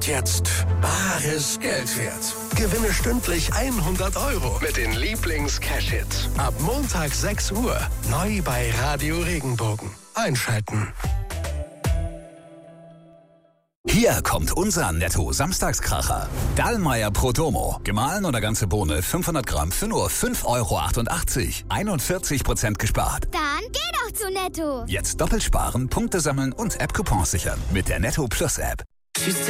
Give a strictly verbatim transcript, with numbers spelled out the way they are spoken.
Jetzt bares Geld wert. Gewinne stündlich hundert Euro mit den Lieblings-Cash-Hits. Ab Montag sechs Uhr. Neu bei Radio Regenbogen. Einschalten. Hier kommt unser Netto-Samstagskracher. Dallmayr Prodomo. Gemahlen oder ganze Bohne fünfhundert Gramm für nur fünf Euro achtundachtzig. einundvierzig Prozent gespart. Dann geh doch zu Netto. Jetzt doppelt sparen, Punkte sammeln und App-Coupons sichern. Mit der Netto Plus App.